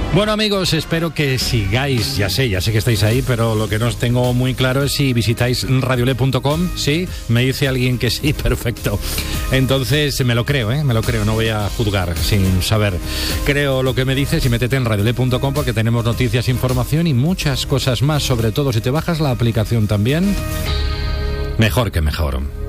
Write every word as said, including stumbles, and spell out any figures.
Bueno, amigos, espero que sigáis, ya sé, ya sé que estáis ahí, pero lo que no os tengo muy claro es si visitáis radiole punto com, ¿sí? Me dice alguien que sí, perfecto. Entonces, me lo creo, ¿eh? Me lo creo, no voy a juzgar sin saber. Creo lo que me dices y métete en radiole punto com porque tenemos noticias, información y muchas cosas más, sobre todo si te bajas la aplicación también, mejor que mejor.